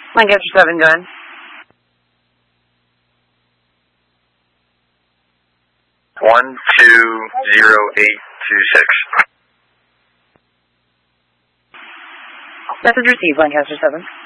Lancaster 7, go ahead. One 20826. Message received, Lancaster 7.